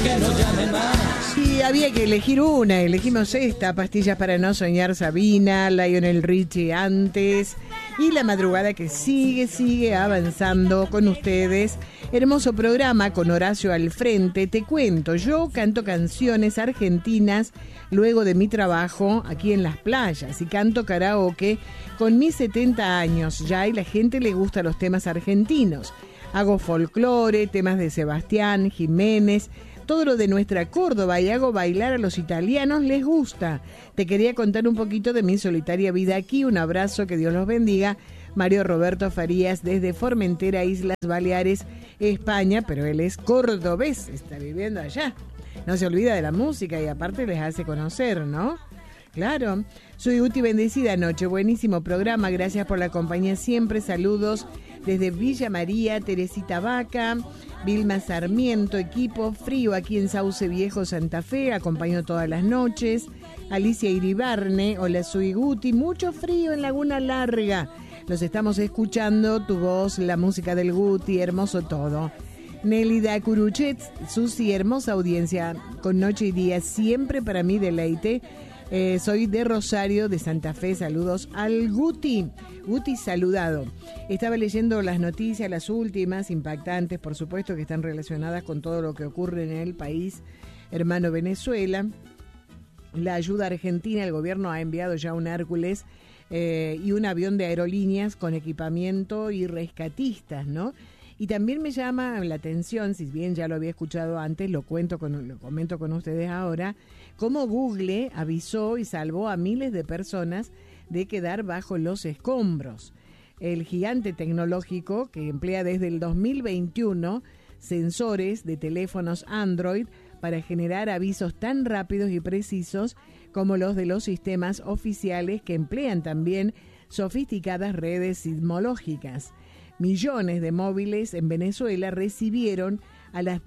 que no llame más. Y había que elegir una, elegimos esta, Pastillas para no soñar, Sabina, Lionel Richie antes, y la madrugada que sigue avanzando con ustedes. Hermoso programa con Horacio al frente. Te cuento, yo canto canciones argentinas luego de mi trabajo aquí en las playas y canto karaoke con mis 70 años ya, y la gente le gusta los temas argentinos. Hago folclore, temas de Sebastián, Jiménez, todo lo de nuestra Córdoba, y hago bailar a los italianos, les gusta. Te quería contar un poquito de mi solitaria vida aquí. Un abrazo, que Dios los bendiga. Mario Roberto Farías desde Formentera, Islas Baleares, España, pero él es cordobés, está viviendo allá. No se olvida de la música y aparte les hace conocer, ¿no? Claro. Soy Guti, bendecida noche, buenísimo programa, gracias por la compañía siempre, saludos desde Villa María, Teresita Vaca, Vilma Sarmiento, equipo, frío aquí en Sauce Viejo, Santa Fe, acompaño todas las noches. Alicia Iribarne, hola, soy Guti, mucho frío en Laguna Larga, los estamos escuchando, tu voz, la música del Guti, hermoso todo. Nélida Curuchet, Susi, hermosa audiencia, con noche y día, siempre para mí deleite. Soy de Rosario, de Santa Fe, saludos al Guti. Guti saludado. Estaba leyendo las noticias, las últimas, impactantes, por supuesto, que están relacionadas con todo lo que ocurre en el país hermano Venezuela. La ayuda argentina, el gobierno ha enviado ya un Hércules y un avión de aerolíneas con equipamiento y rescatistas, ¿no? Y también me llama la atención, si bien ya lo había escuchado antes, lo comento con ustedes ahora, cómo Google avisó y salvó a miles de personas de quedar bajo los escombros. El gigante tecnológico, que emplea desde el 2021 sensores de teléfonos Android para generar avisos tan rápidos y precisos como los de los sistemas oficiales, que emplean también sofisticadas redes sismológicas. Millones de móviles en Venezuela recibieron a las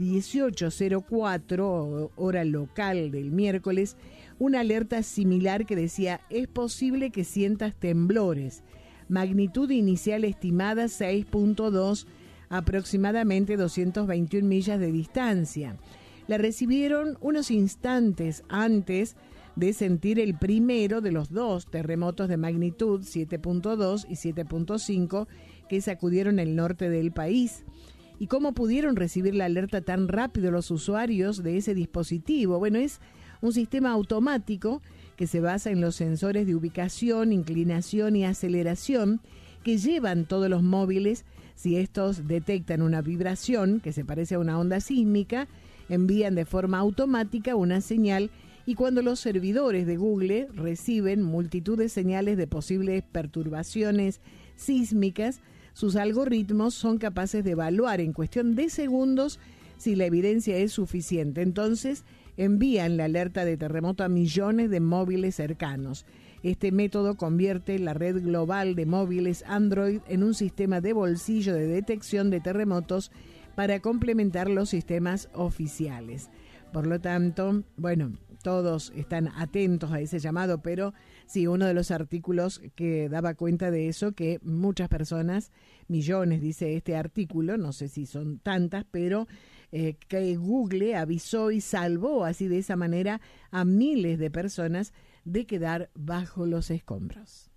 18:04 hora local del miércoles una alerta similar que decía: es posible que sientas temblores. Magnitud inicial estimada 6.2, aproximadamente 221 millas de distancia. La recibieron unos instantes antes de sentir el primero de los dos terremotos de magnitud 7.2 y 7.5 que sacudieron el norte del país. ¿Y cómo pudieron recibir la alerta tan rápido los usuarios de ese dispositivo? Bueno, es un sistema automático que se basa en los sensores de ubicación, inclinación y aceleración que llevan todos los móviles. Si estos detectan una vibración que se parece a una onda sísmica, envían de forma automática una señal, y cuando los servidores de Google reciben multitud de señales de posibles perturbaciones sísmicas, sus algoritmos son capaces de evaluar en cuestión de segundos si la evidencia es suficiente. Entonces, envían la alerta de terremoto a millones de móviles cercanos. Este método convierte la red global de móviles Android en un sistema de bolsillo de detección de terremotos para complementar los sistemas oficiales. Por lo tanto, bueno, todos están atentos a ese llamado, pero sí, uno de los artículos que daba cuenta de eso, que muchas personas, millones dice este artículo, no sé si son tantas, pero que Google avisó y salvó así de esa manera a miles de personas de quedar bajo los escombros.